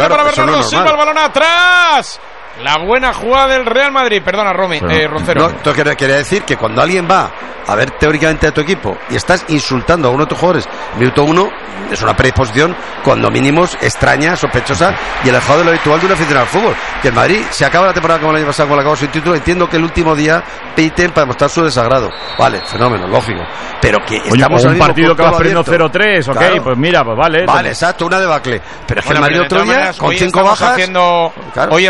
para Bernardo Silva, el balón atrás. La buena jugada del Real Madrid. Perdona, Roncero. No, quería decir que cuando alguien va a ver teóricamente a tu equipo y estás insultando a uno de tus jugadores, minuto 1, es una predisposición cuando mínimo extraña, sospechosa y alejado de lo habitual de un aficionado al fútbol. Que el Madrid se acaba la temporada como el año pasado, como la acabó sin título. Entiendo que el último día piten para demostrar su desagrado. Vale, fenómeno, lógico. Pero que estamos un partido que vas perdiendo 0-3, ok, claro. Pues mira, pues vale. Vale, exacto, una debacle. Pero es que el Madrid otro día, con 5 bajas. Hoy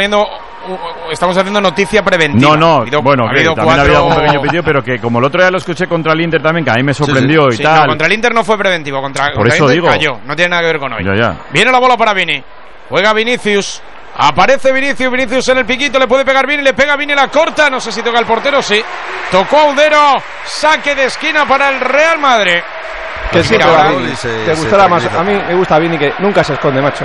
estamos haciendo noticia preventiva. Bueno, también ha habido algún pequeño pedido, pero que como el otro día lo escuché contra el Inter también, que a mí me sorprendió y tal. No, contra el Inter no fue preventivo, contra el Inter cayó, no tiene nada que ver con hoy. Ya. Viene la bola para Vini, juega Vinicius, aparece Vinicius en el piquito, le puede pegar Vini, le pega Vini, la corta, no sé si toca el portero, sí. Tocó Audero, saque de esquina para el Real Madrid. Que sí, te gustará más. A mí me gusta Vini, que nunca se esconde, macho.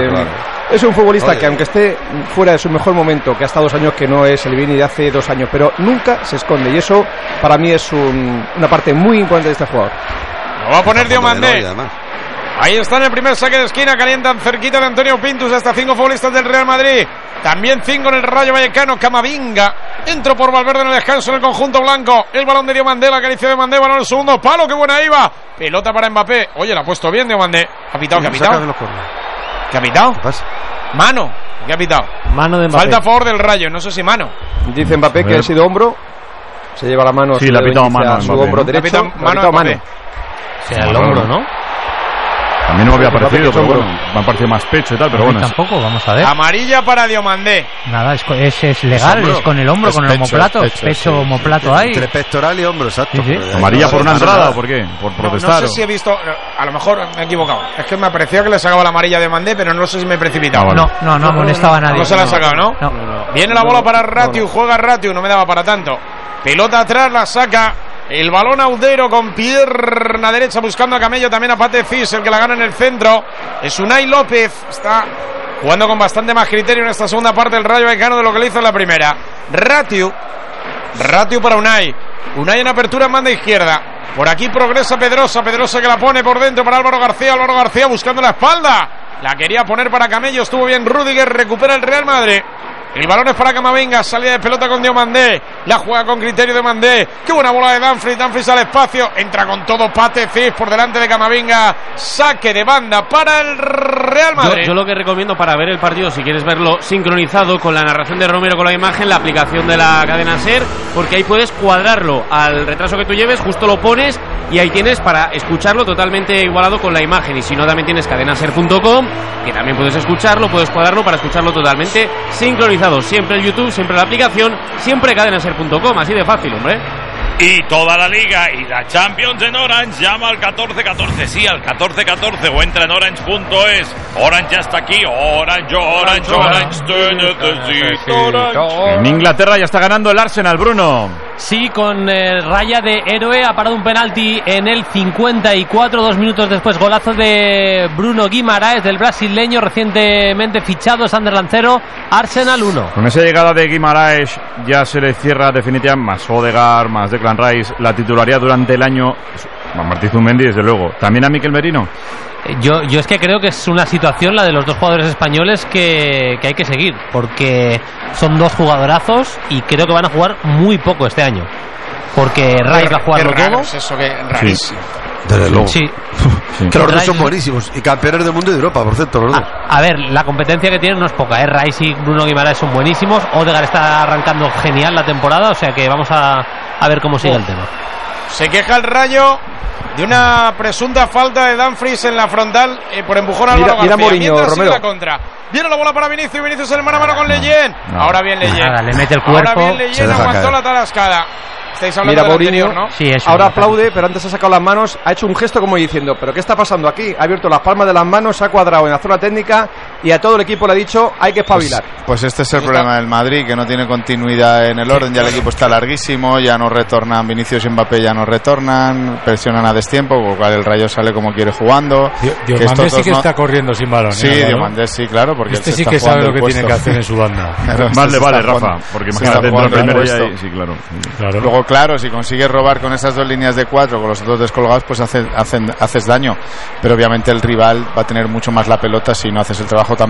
Es un futbolista que aunque esté fuera de su mejor momento, que ha estado 2 años que no es el Vini de hace 2 años, pero nunca se esconde, y eso para mí es una parte muy importante de este jugador. Lo va a poner Diomandé. Ahí está en el primer saque de esquina, calientan cerquita de Antonio Pintus, hasta 5 futbolistas del Real Madrid. También 5 en el Rayo Vallecano. Camavinga entró por Valverde en el descanso en el conjunto blanco. El balón de Diomandé, la acaricia de Diomandé, balón en el segundo palo, qué buena iba. Pelota para Mbappé. Oye, la ha puesto bien Diomandé. ¿Qué ha pitado? ¿Qué ha pitado? Mano. ¿Qué ha pitado? Mano de Mbappé. Falta a favor del Rayo, no sé si mano. Dice Mbappé que ha sido hombro. Se lleva la mano. Sí, le ha pitado mano a su hombro derecho. Mano. Sea el hombro, ¿no? A mí no me había parecido, pero bueno, me ha parecido más pecho y tal, pero bueno. Tampoco, vamos a ver. Amarilla para Diomandé. Nada, es legal, es con el hombro, con el omoplato. Pecho, omoplato ahí. Entre pectoral y hombro, exacto. Sí. ¿Amarilla por una entrada o por qué? ¿Por protestar? No sé si he visto, a lo mejor me he equivocado. Es que me parecía que le sacaba la amarilla de Diomandé, pero no sé si me he precipitado. No amonestaba a nadie. No se la ha sacado, ¿no? Viene la bola para Ratiu, juega Ratiu, no me daba para tanto. Pelota atrás, la saca. El balón Audero con pierna derecha buscando a Camello, también a Pate Cis, el que la gana en el centro. Es Unai López, está jugando con bastante más criterio en esta segunda parte del Rayo Vallecano de lo que le hizo en la primera. Ratiu para Unai en apertura en banda izquierda. Por aquí progresa Pedrosa que la pone por dentro para Álvaro García buscando la espalda. La quería poner para Camello, estuvo bien Rüdiger, recupera el Real Madrid. El balón es para Camavinga, salida de pelota con Diomandé, la juega con criterio Diomandé, qué buena bola de Dumfries al espacio, entra con todo Pate Cis por delante de Camavinga, saque de banda para el Real Madrid. Yo lo que recomiendo para ver el partido, si quieres verlo sincronizado con la narración de Romero con la imagen, la aplicación de la cadena SER, porque ahí puedes cuadrarlo al retraso que tú lleves, justo lo pones y ahí tienes para escucharlo totalmente igualado con la imagen, y si no también tienes cadenaser.com, que también puedes escucharlo, puedes cuadrarlo para escucharlo totalmente sincronizado. Siempre el YouTube, siempre la aplicación, siempre cadenaser.com, así de fácil, hombre. Y toda la Liga y la Champions en Orange, llama al 1414, sí, al 1414, o entra en orange.es. Orange ya está aquí, Orange, te necesito, Orange. En Inglaterra ya está ganando el Arsenal, Bruno. Sí, con raya de héroe, ha parado un penalti en el 54, 2 minutos después, golazo de Bruno Guimaraes, del brasileño recientemente fichado, Sunderland 0, Arsenal 1. Con esa llegada de Guimaraes ya se le cierra definitivamente, más Odegaard, más Declan Rice, la titularidad durante el año. A Martí Zumendi, desde luego. ¿También a Mikel Merino? Yo es que creo que es una situación, la de los dos jugadores españoles, que hay que seguir, porque son 2 jugadorazos y creo que van a jugar muy poco este año, porque Rice va a jugarlo todo. Es eso, que rarísimo. Desde luego. Sí. Que los dos son buenísimos y campeones del mundo y de Europa, por cierto, los dos. A ver, la competencia que tienen no es poca, Rice y Bruno Guimaraes son buenísimos. Odegaard está arrancando genial la temporada, o sea que vamos a ver cómo sigue el tema. Se queja el Rayo de una presunta falta de Dumfries en la frontal por empujón a Álvaro García. Mourinho, Romero. La contra. Viene la bola para Vinicius en el mano a mano con Leyen. Ahora bien Leyen. Nada, le mete el cuerpo. Ahora bien Leyen, aguantó la tarascada. Estáis hablando del anterior, ¿no? Sí, eso. Ahora aplaude, pero antes ha sacado las manos, ha hecho un gesto como diciendo, ¿pero qué está pasando aquí? Ha abierto las palmas de las manos, se ha cuadrado en la zona técnica y a todo el equipo le ha dicho, hay que espabilar. Pues este es el problema del Madrid, que no tiene continuidad en el orden, ya el equipo está larguísimo, ya no retornan, Vinicius y Mbappé ya no retornan, presionan a destiempo, con lo cual el Rayo sale como quiere jugando. Diomandé sí que está corriendo sin balón. Sí, Diomandé sí, claro, porque este sí que sabe lo que tiene que hacer en su banda. Más le vale, Rafa, porque imagínate dentro del primer día y, sí, claro. Luego, claro, si consigues robar con esas 2 líneas de 4, con los otros descolgados, pues haces daño, pero obviamente el rival va a tener mucho más la pelota si no haces el trabajo